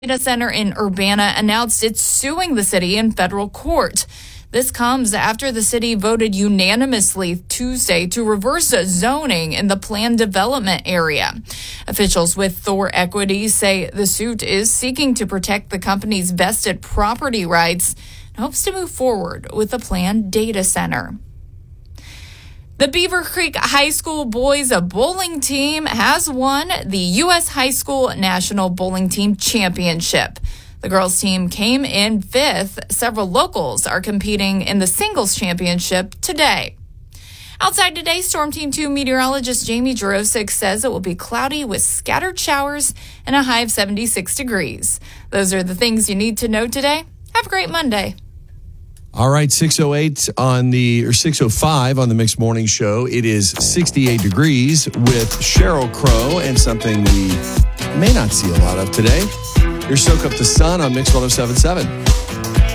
Data center in Urbana announced it's suing the city in federal court. This comes after the city voted unanimously Tuesday to reverse zoning in the planned development area. Officials with Thor Equity say the suit is seeking to protect the company's vested property rights and hopes to move forward with the planned data center. The Beaver Creek High School boys bowling team has won the U.S. High School National Bowling Team Championship. The girls' team came in fifth. Several locals are competing in the singles championship today. Outside today, Storm Team 2 meteorologist Jamie Jarosik says it will be cloudy with scattered showers and a high of 76 degrees. Those are the things you need to know today. Have a great Monday. All right, 6:05 on the Mixed Morning Show. It is 68 degrees with Sheryl Crow and something we may not see a lot of today. Your Soak Up the Sun on Mix 107.7.